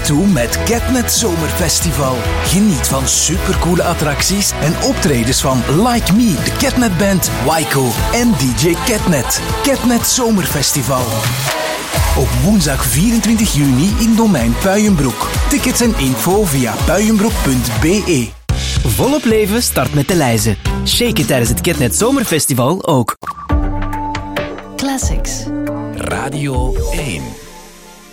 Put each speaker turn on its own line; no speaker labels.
toe met Catnet Zomerfestival. Geniet van supercoole attracties en optredens van Like Me, de Catnet Band, Waiko en DJ Catnet. Catnet Zomerfestival. Op woensdag 24 juni in Domein Puijenbroek. Tickets en info via puijenbroek.be.
Volop leven start met de lijzen. Shake it tijdens het Catnet Zomerfestival ook.
Classics.
Radio 1.